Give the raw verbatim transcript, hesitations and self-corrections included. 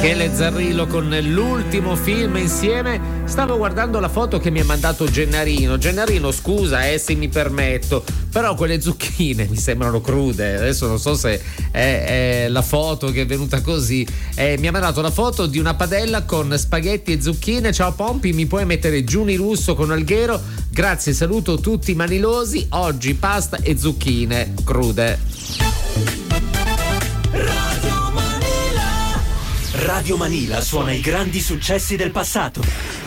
Michele Zarrillo con l'ultimo film insieme. Stavo guardando la foto che mi ha mandato Gennarino. Gennarino, scusa eh, se mi permetto, però quelle zucchine mi sembrano crude. Adesso non so se è, è la foto che è venuta così. Eh, mi ha mandato la foto di una padella con spaghetti e zucchine. Ciao Pompi, mi puoi mettere Giuni Russo con Alghero? Grazie, saluto tutti manilosi. Oggi pasta e zucchine crude. Radio Manila suona i grandi successi del passato.